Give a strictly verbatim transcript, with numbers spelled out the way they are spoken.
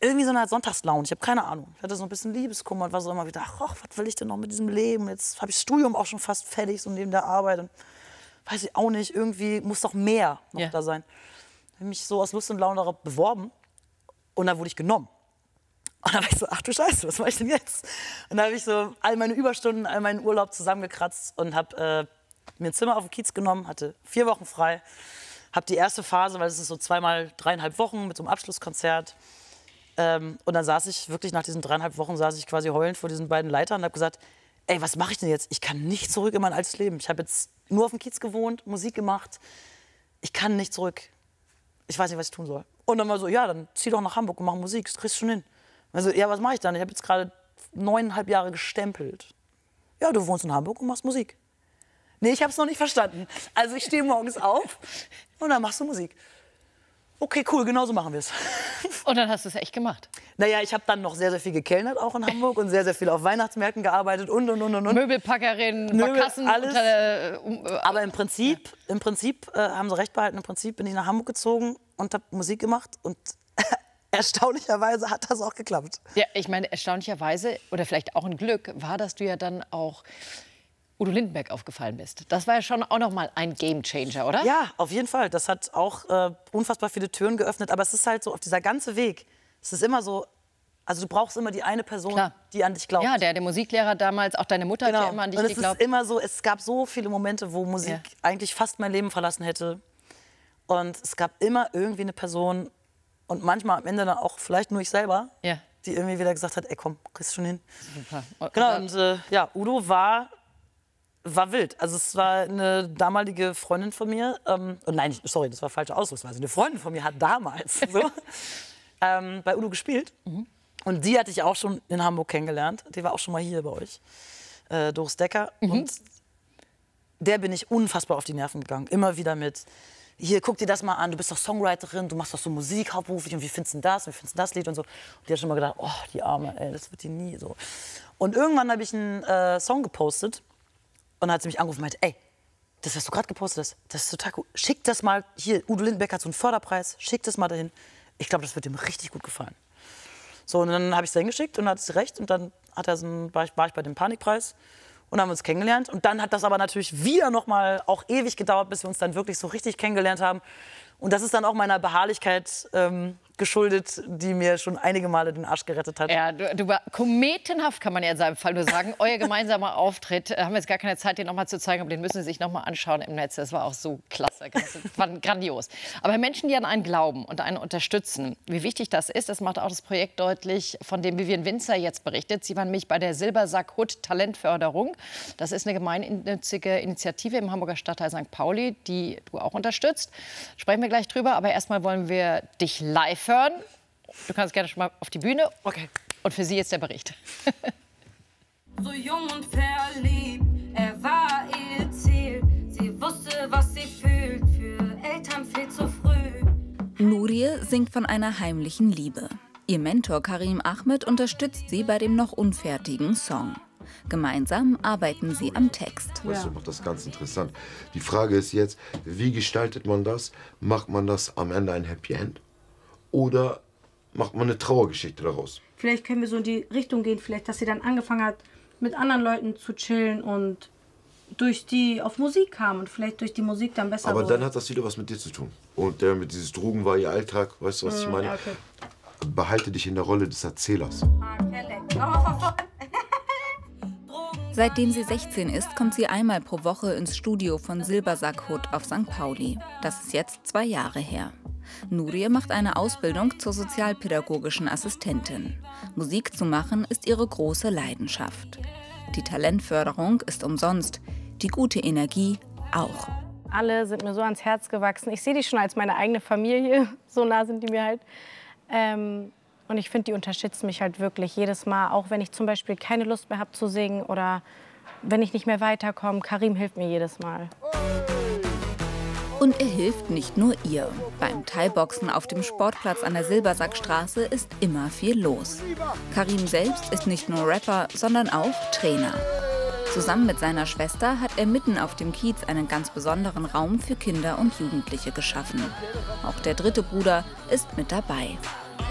irgendwie so eine Art Sonntagslaune. Ich habe keine Ahnung. Ich hatte so ein bisschen Liebeskummer und war so immer wieder, ach, was will ich denn noch mit diesem Leben? Jetzt habe ich das Studium auch schon fast fertig, so neben der Arbeit. Und weiß ich auch nicht, irgendwie muss doch mehr noch ja. da sein. Ich habe mich so aus Lust und Laune darauf beworben und dann wurde ich genommen. Und dann war ich so, ach du Scheiße, was mache ich denn jetzt? Und dann habe ich so all meine Überstunden, all meinen Urlaub zusammengekratzt und habe äh, mir ein Zimmer auf dem Kiez genommen, hatte vier Wochen frei, habe die erste Phase, weil es ist so zweimal dreieinhalb Wochen mit so einem Abschlusskonzert. Ähm, und dann saß ich wirklich nach diesen dreieinhalb Wochen, saß ich quasi heulend vor diesen beiden Leitern und habe gesagt, ey, was mache ich denn jetzt? Ich kann nicht zurück in mein altes Leben. Ich habe jetzt nur auf dem Kiez gewohnt, Musik gemacht. Ich kann nicht zurück. Ich weiß nicht, was ich tun soll. Und dann war so, ja, dann zieh doch nach Hamburg und mach Musik, das kriegst du schon hin. Also, ja, was mache ich dann? Ich habe jetzt gerade neuneinhalb Jahre gestempelt. Ja, du wohnst in Hamburg und machst Musik. Nee, ich habe es noch nicht verstanden. Also ich stehe morgens auf und dann machst du Musik. Okay, cool, genau so machen wir es. Und dann hast du es echt gemacht? Naja, ich habe dann noch sehr, sehr viel gekellnert, auch in Hamburg, und sehr, sehr viel auf Weihnachtsmärkten gearbeitet und, und, und, und. Möbelpackerin, Möbel, Barkassen. alles. Unter, äh, um, äh, Aber im Prinzip, ja. im Prinzip äh, haben sie recht behalten, im Prinzip bin ich nach Hamburg gezogen und habe Musik gemacht und erstaunlicherweise hat das auch geklappt. Ja, ich meine, erstaunlicherweise, oder vielleicht auch ein Glück, war, dass du ja dann auch Udo Lindenberg aufgefallen bist. Das war ja schon auch noch mal ein Gamechanger, oder? Ja, auf jeden Fall. Das hat auch äh, unfassbar viele Türen geöffnet. Aber es ist halt so, auf dieser ganze Weg, es ist immer so, also du brauchst immer die eine Person, Klar. die an dich glaubt. Ja, der, der Musiklehrer damals, auch deine Mutter Genau. hat ja immer an dich und es geglaubt. ist immer so, es gab so viele Momente, wo Musik Ja. eigentlich fast mein Leben verlassen hätte. Und es gab immer irgendwie eine Person und manchmal am Ende dann auch vielleicht nur ich selber, Ja. die irgendwie wieder gesagt hat, ey komm, kriegst du schon hin. Super. Und Genau, dann- und äh, ja, Udo war, war wild. Also es war eine damalige Freundin von mir, ähm, und nein, ich- sorry, das war falsche Ausdrucksweise. Eine Freundin von mir hat damals so, ähm, bei Udo gespielt. Mhm. Und die hatte ich auch schon in Hamburg kennengelernt. Die war auch schon mal hier bei euch, äh, Doris Decker. Mhm. Und der bin ich unfassbar auf die Nerven gegangen. Immer wieder mit, hier, guck dir das mal an, du bist doch Songwriterin, du machst doch so Musik hauptberuflich und wie findest du denn das und wie findest du das Lied und so. Und die hat schon mal gedacht, oh, die Arme, ey, das wird die nie so. Und irgendwann habe ich einen äh, Song gepostet und dann hat sie mich angerufen und meinte, ey, das, was du gerade gepostet hast, das ist total cool. Schick das mal, hier, Udo Lindenberg hat so einen Förderpreis, schick das mal dahin. Ich glaube, das wird ihm richtig gut gefallen. So, und dann habe ich es dahin geschickt und dann hat sie recht und dann hat er so ein, war, ich, war ich bei dem Panikpreis. Und dann haben wir uns kennengelernt. Und dann hat das aber natürlich wieder noch mal auch ewig gedauert, bis wir uns dann wirklich so richtig kennengelernt haben. Und das ist dann auch meiner Beharrlichkeit ähm, geschuldet, die mir schon einige Male den Arsch gerettet hat. Ja, du, du war kometenhaft, kann man ja in seinem Fall nur sagen. Euer gemeinsamer Auftritt, äh, haben wir jetzt gar keine Zeit, den noch mal zu zeigen, aber den müssen Sie sich noch mal anschauen im Netz. Das war auch so klasse, das war grandios. Aber Menschen, die an einen glauben und einen unterstützen, wie wichtig das ist, das macht auch das Projekt deutlich, von dem Vivian Winzer jetzt berichtet. Sie waren nämlich bei der Silbersack-Hut Talentförderung. Das ist eine gemeinnützige Initiative im Hamburger Stadtteil Sankt Pauli, die du auch unterstützt. Sprechen wir gleich drüber, aber erstmal wollen wir dich live hören. Du kannst gerne schon mal auf die Bühne. Okay. Und für Sie jetzt der Bericht. So jung und verliebt, er war ihr Ziel. Sie wusste, was sie fühlt, für Eltern viel zu früh. Nurie singt von einer heimlichen Liebe. Ihr Mentor Karim Ahmed unterstützt sie bei dem noch unfertigen Song. Gemeinsam arbeiten sie am Text. Weißt du, macht das ganz interessant. Die Frage ist jetzt, wie gestaltet man das? Macht man das am Ende ein Happy End? Oder macht man eine Trauergeschichte daraus? Vielleicht können wir so in die Richtung gehen, vielleicht, dass sie dann angefangen hat, mit anderen Leuten zu chillen und durch die auf Musik kam und vielleicht durch die Musik dann besser Aber wurde. dann hat das wieder was mit dir zu tun. Und der mit dieses Drogen war ihr Alltag, weißt du, was ich meine? Ja, okay. Behalte dich in der Rolle des Erzählers. Ah, Kelly. Nochmal von vorne. Seitdem sie sechzehn ist, kommt sie einmal pro Woche ins Studio von Silbersack-Hut auf Sankt Pauli. Das ist jetzt zwei Jahre her. Nurie macht eine Ausbildung zur sozialpädagogischen Assistentin. Musik zu machen ist ihre große Leidenschaft. Die Talentförderung ist umsonst, die gute Energie auch. Alle sind mir so ans Herz gewachsen. Ich sehe die schon als meine eigene Familie. So nah sind die mir halt. Ähm, und ich finde, die unterstützen mich halt wirklich jedes Mal. Auch wenn ich zum Beispiel keine Lust mehr habe zu singen oder wenn ich nicht mehr weiterkomme. Karim hilft mir jedes Mal. Und er hilft nicht nur ihr. Beim Thai-Boxen auf dem Sportplatz an der Silbersackstraße ist immer viel los. Karim selbst ist nicht nur Rapper, sondern auch Trainer. Zusammen mit seiner Schwester hat er mitten auf dem Kiez einen ganz besonderen Raum für Kinder und Jugendliche geschaffen. Auch der dritte Bruder ist mit dabei.